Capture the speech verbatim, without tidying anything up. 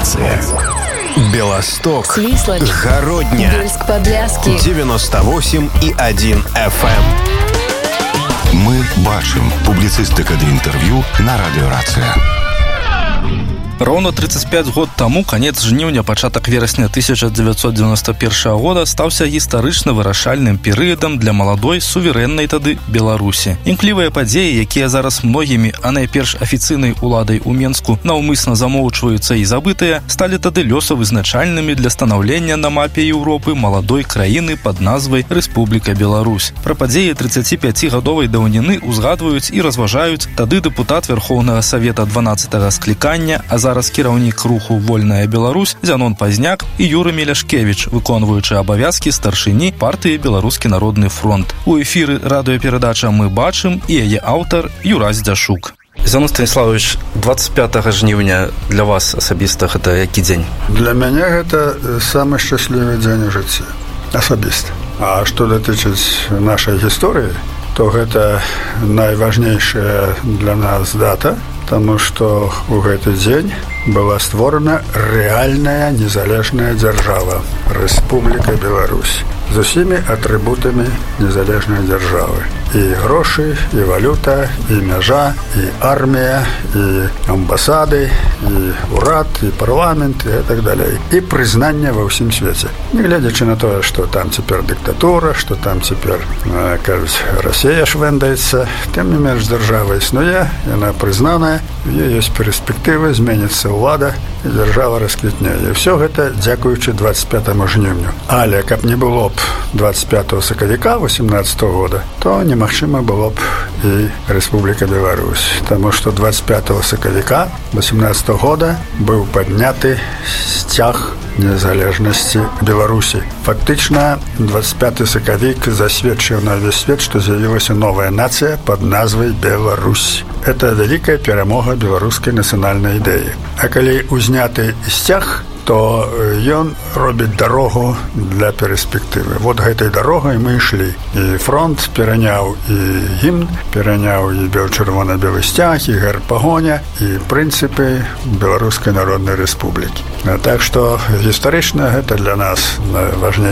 Радиорация. Белосток, Свислочь, Городня, Бельск-Подляски, девяносто восемь и один эф эм. Мы бачым. Публіцыстыка ды інтэрв'ю на радыёрацыя. Роўна тридцать пять год таму, канец жніўня, пачатак верасня тысяча дзевяцьсот девяносто первого года стаўся гістарычна вырашальным перыядам для маладой суверэннай тады Беларусі. Імклівыя падзеі, якія зараз многімі, а найперш афіцыйнай уладай у Менску наўмысна замоўчваюцца і забытыя, сталі тады лёсавызначальнымі для станаўлення на мапе Еўропы маладой краіны пад назвай Рэспубліка Беларусь. Пра падзеі тридцатіпяцігадовай даўніны узгадваюць і разважаюць тады дэпутат Верхоўнага Савета дванаццатага склікання, а зараз кіраўнік руху «Вольная Беларусь» Зянон Пазняк і Юрый Меляшкевич, выконваючы абавязкі старшыні партыі «Беларускі народны фронт». У эфіры радыёперадача «Мы бачым» і яе аўтар Юрась Дзяшук. Зянон Станіславович, двадцать пятого жніўня для вас асабіста гэта які дзень? Для мяне гэта самы шчаслівы дзень у жыцці. Асабіста. А што датычыць нашай гісторыі, то гэта найважнейшая для нас дата, таму што ў гэты дзень была створана рэальная незалежная дзяржава Рэспубліка Беларусь з усімі атрыбутамі незалежнай дзяржавы. І грошы, і валюта, і мяжа, і армія, і амбасады, і урад, і парламент, і так далей. І прызнанне ва ўсім свеце. Не гледзячы на тое, што там цяпер дыктатура, што там цяпер, кажуць, Расія швэндаецца, тым не менш дзяржава існуе, яна прызнаная, у ёй ёсць перспектывы, зменіцца ўлада, і дзяржава расквітне. І ўсё гэта дзякуючы двадцать пятому жніўню. Але каб не было б двадцать пятого сакавіка восемнадцатого года, то немагчыма было б і Рэспубліка Беларусь. Таму што двадцать пятого сакавіка восемнадцатого года быў падняты сцяг незалежнасці Беларусі. Фактычна, двадцать пятый сакавік засведчыў на ўвесь свет, што з'явілася новая нацыя пад назвай Беларусь. Это вялікая перамога беларускай нацыянальнай ідэі. А калі узняты сцяг, то ён робіць дарогу для перспектывы. Вот гэтай дарогай мы ішлі. І фронт пераняў і гімн, пераняў і чырвона-белы сцяг, і герб пагоня, і прынцыпы Беларускай народнай рэспублікі. Так што гістарычна гэта для нас важней.